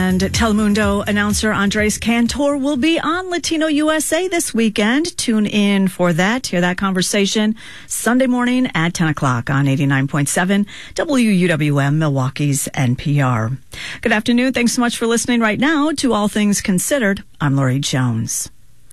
And Telemundo announcer Andres Cantor will be on Latino USA this weekend. Tune in for that. Hear that conversation Sunday morning at 10 o'clock on 89.7 WUWM, Milwaukee's NPR. Good afternoon. Thanks so much for listening right now to All Things Considered. I'm Lori Jones.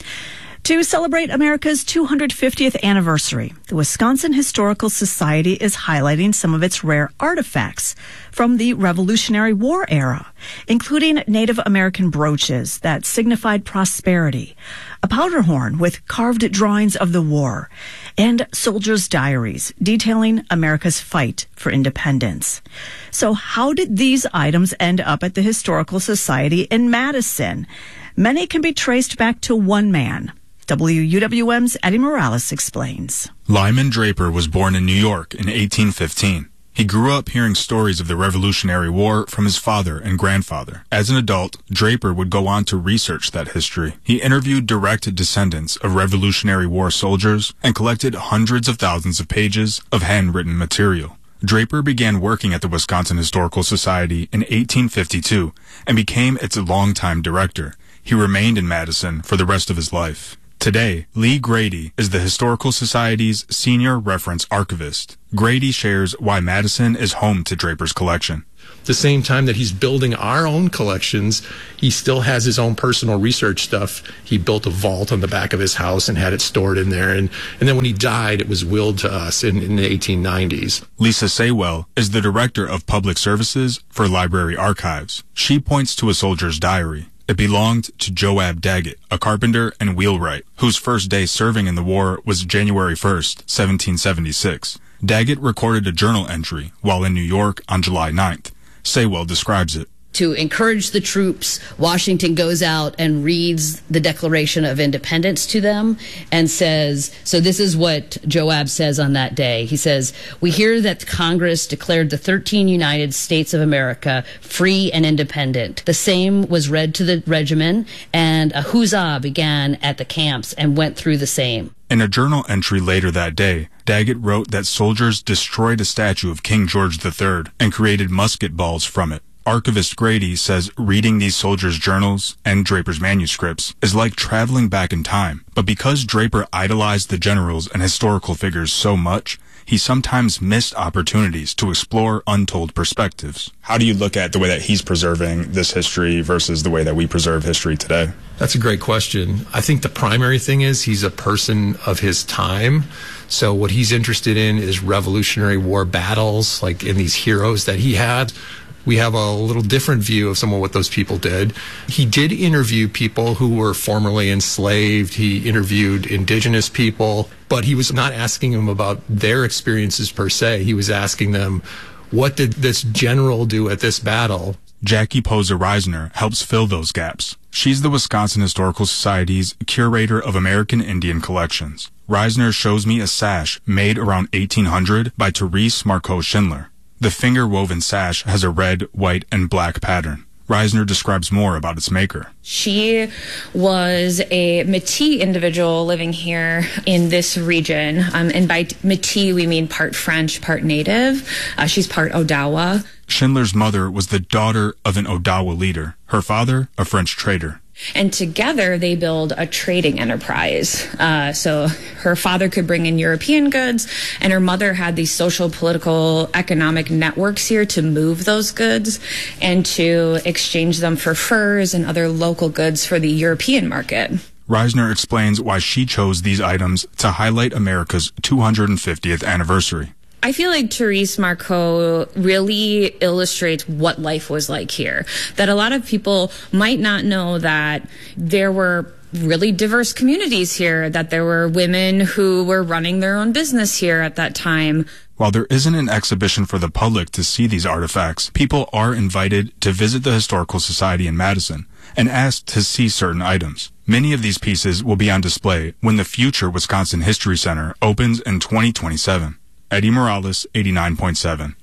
To celebrate America's 250th anniversary, the Wisconsin Historical Society is highlighting some of its rare artifacts from the Revolutionary War era, including Native American brooches that signified prosperity, a powder horn with carved drawings of the war, and soldiers' diaries detailing America's fight for independence. So how did these items end up at the Historical Society in Madison? Many can be traced back to one man. WUWM's Eddie Morales explains. Lyman Draper was born in New York in 1815. He grew up hearing stories of the Revolutionary War from his father and grandfather. As an adult, Draper would go on to research that history. He interviewed direct descendants of Revolutionary War soldiers and collected hundreds of thousands of pages of handwritten material. Draper began working at the Wisconsin Historical Society in 1852 and became its longtime director. He remained in Madison for the rest of his life. Today, Lee Grady is the Historical Society's senior reference archivist. Grady shares why Madison is home to Draper's collection. At the same time that he's building our own collections, he still has his own personal research stuff. He built a vault on the back of his house and had it stored in there. And then when he died, it was willed to us in the 1890s. Lisa Saywell is the Director of Public Services for Library Archives. She points to a soldier's diary. It belonged to Joab Daggett, a carpenter and wheelwright, whose first day serving in the war was January 1st, 1776. Daggett recorded a journal entry while in New York on July 9th. Saywell describes it. To encourage the troops, Washington goes out and reads the Declaration of Independence to them and says, so this is what Joab says on that day. He says, "We hear that Congress declared the 13 United States of America free and independent. The same was read to the regiment, and a huzzah began at the camps and went through the same." In a journal entry later that day, Daggett wrote that soldiers destroyed a statue of King George III and created musket balls from it. Archivist Grady says reading these soldiers' journals and Draper's manuscripts is like traveling back in time. But because Draper idolized the generals and historical figures so much, he sometimes missed opportunities to explore untold perspectives. How do you look at the way that he's preserving this history versus the way that we preserve history today? That's a great question. I think the primary thing is he's a person of his time. So what he's interested in is Revolutionary War battles, like in these heroes that he had. We have a little different view of some of what those people did. He did interview people who were formerly enslaved. He interviewed indigenous people, but he was not asking them about their experiences per se. He was asking them, what did this general do at this battle? Jackie Poza Reisner helps fill those gaps. She's the Wisconsin Historical Society's curator of American Indian collections. Reisner shows me a sash made around 1800 by Therese Marcoux Schindler. The finger-woven sash has a red, white, and black pattern. Reisner describes more about its maker. She was a Métis individual living here in this region. And by Métis, we mean part French, part Native. She's part Odawa. Schindler's mother was the daughter of an Odawa leader. Her father, a French trader. And together they build a trading enterprise. So her father could bring in European goods, and her mother had these social, political, economic networks here to move those goods and to exchange them for furs and other local goods for the European market. Reisner explains why she chose these items to highlight America's 250th anniversary. I feel like Therese Marcoux really illustrates what life was like here. That a lot of people might not know that there were really diverse communities here, that there were women who were running their own business here at that time. While there isn't an exhibition for the public to see these artifacts, people are invited to visit the Historical Society in Madison and asked to see certain items. Many of these pieces will be on display when the future Wisconsin History Center opens in 2027. Eddie Morales, 89.7,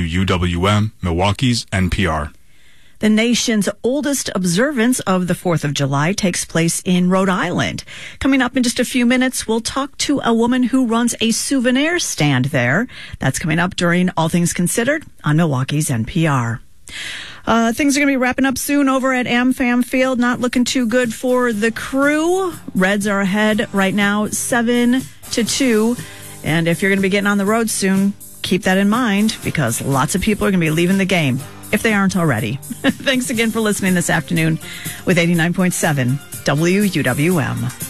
WUWM, Milwaukee's NPR. The nation's oldest observance of the 4th of July takes place in Rhode Island. Coming up in just a few minutes, we'll talk to a woman who runs a souvenir stand there. That's coming up during All Things Considered on Milwaukee's NPR. Things are going to be wrapping up soon over at AmFam Field. Not looking too good for the Crew. Reds are ahead right now, 7-2. And if you're going to be getting on the road soon, keep that in mind because lots of people are going to be leaving the game, if they aren't already. Thanks again for listening this afternoon with 89.7 WUWM.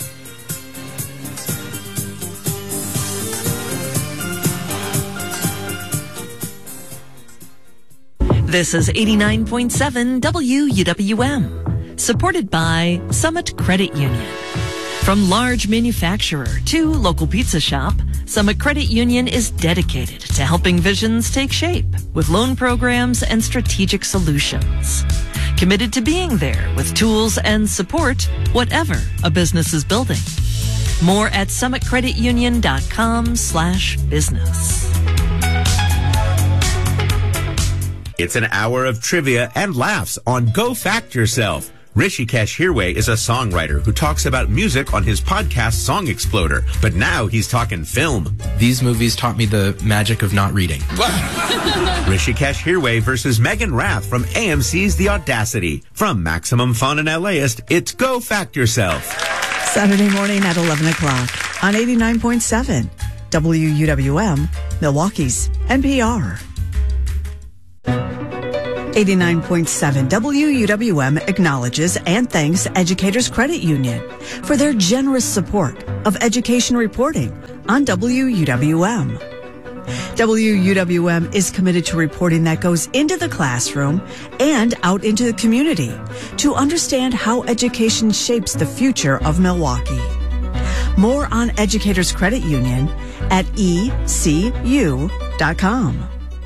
This is 89.7 WUWM, supported by Summit Credit Union. From large manufacturer to local pizza shop, Summit Credit Union is dedicated to helping visions take shape with loan programs and strategic solutions. Committed to being there with tools and support, whatever a business is building. More at summitcreditunion.com/business. It's an hour of trivia and laughs on Go Fact Yourself. Rishikesh Hirway is a songwriter who talks about music on his podcast Song Exploder, but now he's talking film. These movies taught me the magic of not reading. Rishikesh Hirway versus Megan Rath from AMC's The Audacity. From Maximum Fun and LAist, it's Go Fact Yourself. Saturday morning at 11 o'clock on 89.7 WUWM, Milwaukee's NPR. 89.7 WUWM acknowledges and thanks Educators Credit Union for their generous support of education reporting on WUWM. WUWM is committed to reporting that goes into the classroom and out into the community to understand how education shapes the future of Milwaukee. More on Educators Credit Union at ECU.com.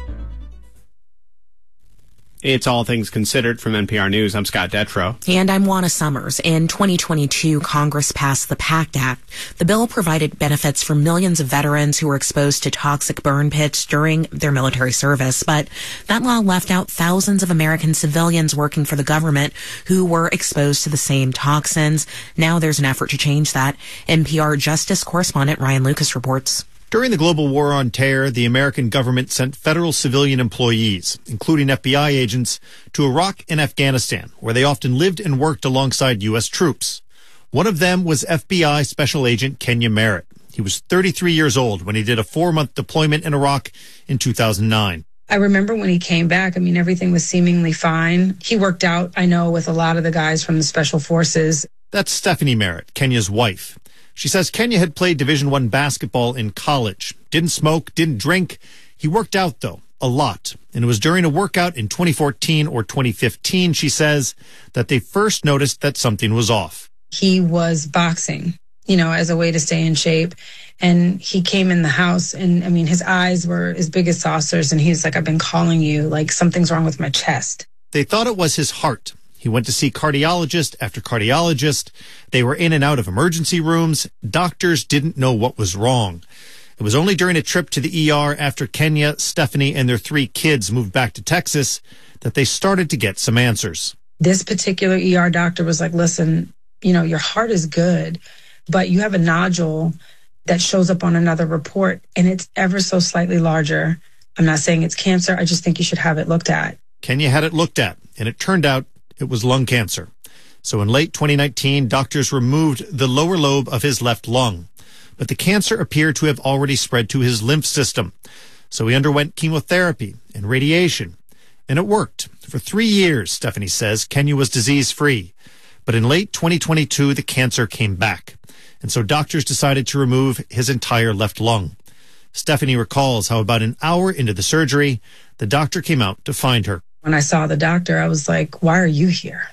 It's All Things Considered from NPR News. I'm Scott Detrow. And I'm Juana Summers. In 2022, Congress passed the PACT Act. The bill provided benefits for millions of veterans who were exposed to toxic burn pits during their military service. But that law left out thousands of American civilians working for the government who were exposed to the same toxins. Now there's an effort to change that. NPR Justice correspondent Ryan Lucas reports. During the global war on terror, the American government sent federal civilian employees, including FBI agents, to Iraq and Afghanistan, where they often lived and worked alongside U.S. troops. One of them was FBI Special Agent Kenya Merritt. He was 33 years old when he did a 4-month deployment in Iraq in 2009. I remember when he came back, everything was seemingly fine. He worked out, I know, with a lot of the guys from the Special Forces. That's Stephanie Merritt, Kenya's wife. She says Kenya had played Division I basketball in college. Didn't smoke, didn't drink. He worked out, though, a lot. And it was during a workout in 2014 or 2015, she says, that they first noticed that something was off. He was boxing, as a way to stay in shape. And he came in the house and, his eyes were as big as saucers. And he's like, I've been calling you, like something's wrong with my chest. They thought it was his heart. He went to see cardiologist after cardiologist. They were in and out of emergency rooms. Doctors didn't know what was wrong. It was only during a trip to the ER after Kenya, Stephanie, and their 3 kids moved back to Texas that they started to get some answers. This particular ER doctor was like, listen, your heart is good, but you have a nodule that shows up on another report, and it's ever so slightly larger. I'm not saying it's cancer. I just think you should have it looked at. Kenya had it looked at, and it turned out it was lung cancer. So in late 2019, doctors removed the lower lobe of his left lung. But the cancer appeared to have already spread to his lymph system. So he underwent chemotherapy and radiation. And it worked. For 3 years, Stephanie says, Kenya was disease-free. But in late 2022, the cancer came back. And so doctors decided to remove his entire left lung. Stephanie recalls how about an hour into the surgery, the doctor came out to find her. When I saw the doctor, I was like, why are you here?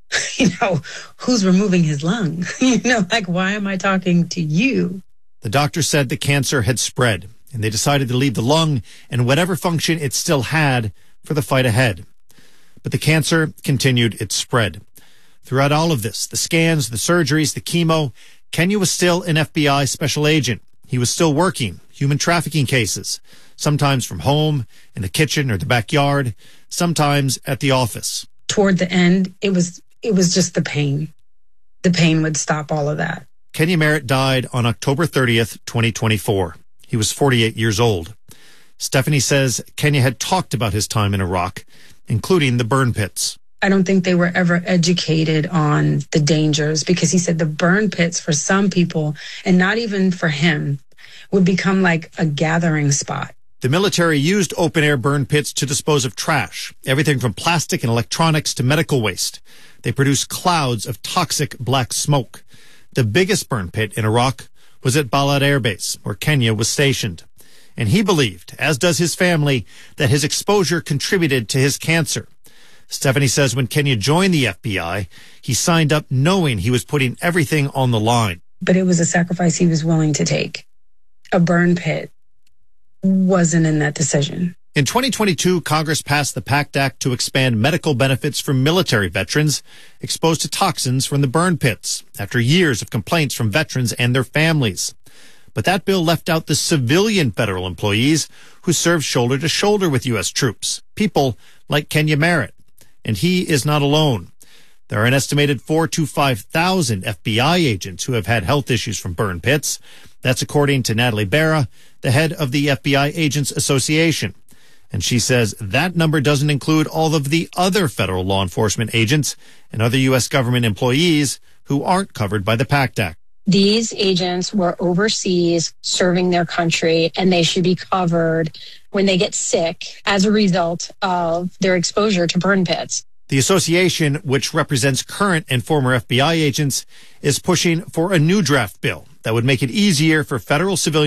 Who's removing his lung? Why am I talking to you? The doctor said the cancer had spread, and they decided to leave the lung and whatever function it still had for the fight ahead. But the cancer continued its spread. Throughout all of this, the scans, the surgeries, the chemo, Kenya was still an FBI special agent. He was still working human trafficking cases, sometimes from home, in the kitchen or the backyard, sometimes at the office. Toward the end, it was just the pain. The pain would stop all of that. Kenya Merritt died on October 30th, 2024. He was 48 years old. Stephanie says Kenya had talked about his time in Iraq, including the burn pits. I don't think they were ever educated on the dangers, because he said the burn pits for some people, and not even for him, would become like a gathering spot. The military used open-air burn pits to dispose of trash, everything from plastic and electronics to medical waste. They produced clouds of toxic black smoke. The biggest burn pit in Iraq was at Balad Air Base, where Kenya was stationed. And he believed, as does his family, that his exposure contributed to his cancer. Stephanie says when Kenya joined the FBI, he signed up knowing he was putting everything on the line. But it was a sacrifice he was willing to take. A burn pit wasn't in that decision. In 2022, Congress passed the PACT Act to expand medical benefits for military veterans exposed to toxins from the burn pits after years of complaints from veterans and their families. But that bill left out the civilian federal employees who served shoulder to shoulder with U.S. troops, people like Kenya Merritt. And he is not alone. There are an estimated 4,000 to 5,000 FBI agents who have had health issues from burn pits. That's according to Natalie Berra, the head of the FBI Agents Association. And she says that number doesn't include all of the other federal law enforcement agents and other U.S. government employees who aren't covered by the PACT Act. These agents were overseas serving their country, and they should be covered when they get sick as a result of their exposure to burn pits. The association, which represents current and former FBI agents, is pushing for a new draft bill that would make it easier for federal civilian